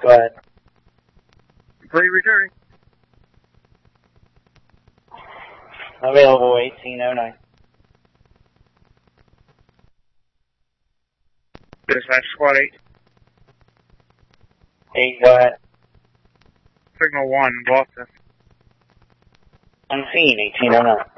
Go ahead. Complete returning. Available 1809. Dispatch Squad 8. 8, go ahead. Signal 1, Boston. Unseen, 1809.